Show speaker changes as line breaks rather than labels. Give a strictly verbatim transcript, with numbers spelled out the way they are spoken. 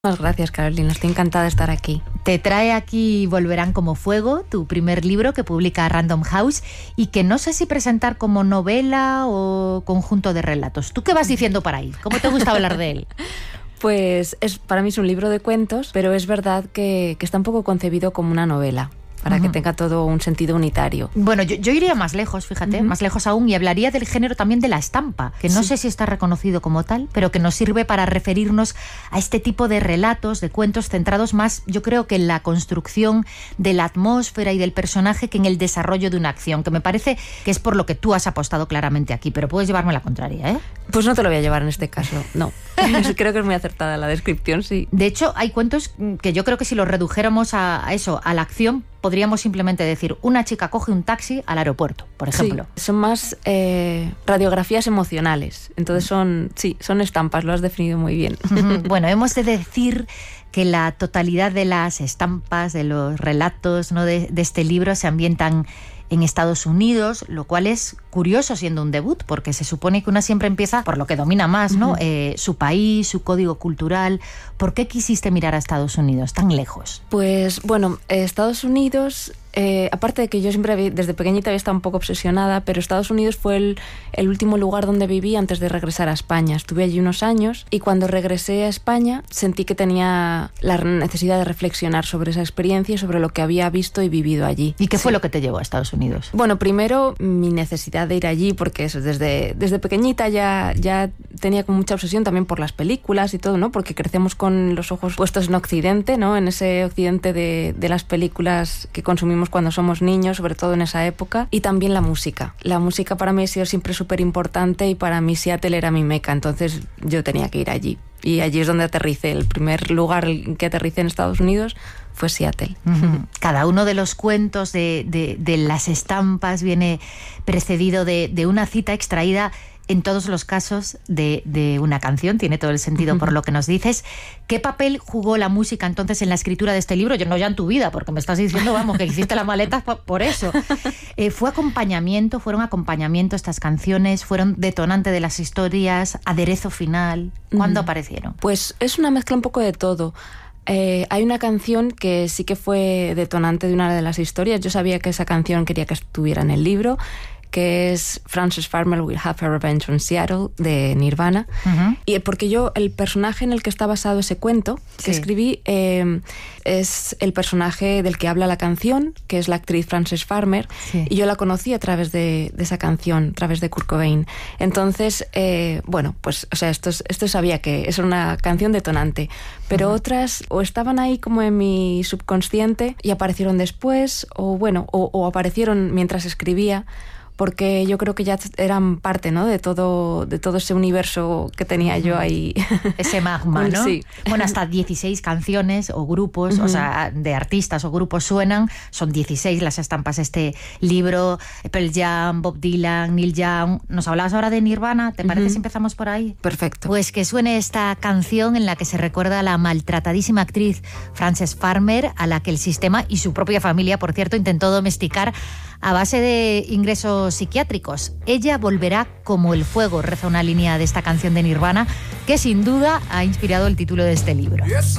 Muchas gracias, Carolina. Estoy encantada de estar aquí.
Te trae aquí Volverán como fuego, tu primer libro que publica Random House y que no sé si presentar como novela o conjunto de relatos. ¿Tú qué vas diciendo para ahí? ¿Cómo te gusta hablar de él?
Pues es, para mí es un libro de cuentos, pero es verdad que, que está un poco concebido como una novela, para uh-huh. que tenga todo un sentido unitario.
Bueno, yo, yo iría más lejos, fíjate, uh-huh. más lejos aún, y hablaría del género también de la estampa, que no sí. sé si está reconocido como tal, pero que nos sirve para referirnos a este tipo de relatos, de cuentos centrados más, yo creo que en la construcción de la atmósfera y del personaje que en el desarrollo de una acción, que me parece que es por lo que tú has apostado claramente aquí, pero puedes llevarme la contraria, ¿eh?
Pues no te lo voy a llevar en este caso, no. Creo que es muy acertada la descripción, sí.
De hecho, hay cuentos que yo creo que si los redujéramos a, a eso, a la acción, podríamos simplemente decir, una chica coge un taxi al aeropuerto, por ejemplo.
Sí, son más eh, radiografías emocionales. Entonces son, sí, son estampas, lo has definido muy bien.
Bueno, hemos de decir que la totalidad de las estampas, de los relatos, ¿no? de, de este libro se ambientan en Estados Unidos, lo cual es curioso siendo un debut, porque se supone que una siempre empieza por lo que domina más, ¿no? Uh-huh. Eh, su país, su código cultural. ¿Por qué quisiste mirar a Estados Unidos tan lejos?
Pues bueno, eh, Estados Unidos, eh, aparte de que yo siempre había, desde pequeñita había estado un poco obsesionada, pero Estados Unidos fue el, el último lugar donde viví antes de regresar a España. Estuve allí unos años y cuando regresé a España sentí que tenía la necesidad de reflexionar sobre esa experiencia y sobre lo que había visto y vivido allí.
¿Y qué
sí.
fue lo que te llevó a Estados Unidos?
Bueno, primero mi necesidad de ir allí, porque eso, desde, desde pequeñita ya, ya tenía como mucha obsesión también por las películas y todo, ¿no? Porque crecemos con los ojos puestos en Occidente, ¿no? En ese Occidente de, de las películas que consumimos cuando somos niños, sobre todo en esa época. Y también la música. La música para mí ha sido siempre súper importante y para mí Seattle era mi meca, entonces yo tenía que ir allí. Y allí es donde aterricé. El primer lugar en que aterricé en Estados Unidos fue Seattle.
Uh-huh. Cada uno de los cuentos de, de, de las estampas viene precedido de, de una cita extraída en todos los casos de, de una canción. Tiene todo el sentido por lo que nos dices. ¿Qué papel jugó la música entonces en la escritura de este libro? Yo no ya en tu vida, porque me estás diciendo, vamos, que hiciste las maletas por, por eso. Eh, ¿Fue acompañamiento? ¿Fueron acompañamiento estas canciones? ¿Fueron detonante de las historias? ¿Aderezo final? ¿Cuándo uh-huh. aparecieron?
Pues es una mezcla un poco de todo. Eh, hay una canción que sí que fue detonante de una de las historias. Yo sabía que esa canción quería que estuviera en el libro, que es Frances Farmer Will Have Her Revenge on Seattle, de Nirvana. Uh-huh. Y porque yo, el personaje en el que está basado ese cuento que sí. escribí eh, es el personaje del que habla la canción, que es la actriz Frances Farmer, sí. y yo la conocí a través de, de esa canción, a través de Kurt Cobain. Entonces, eh, bueno, pues, o sea, esto, esto sabía que es una canción detonante, pero uh-huh. otras o estaban ahí como en mi subconsciente y aparecieron después, o bueno, o, o aparecieron mientras escribía, porque yo creo que ya eran parte, ¿no? de todo de todo ese universo que tenía yo ahí.
Ese magma, ¿no?
Sí.
Bueno, hasta dieciséis canciones o grupos, uh-huh. o sea, de artistas o grupos suenan, son dieciséis las estampas de este libro. Pearl Jam, Bob Dylan, Neil Young. ¿Nos hablabas ahora de Nirvana? ¿Te parece uh-huh. si empezamos por ahí?
Perfecto.
Pues que suene esta canción en la que se recuerda a la maltratadísima actriz Frances Farmer, a la que el sistema y su propia familia, por cierto, intentó domesticar a base de ingresos psiquiátricos. Ella volverá como el fuego, reza una línea de esta canción de Nirvana, que sin duda ha inspirado el título de este libro.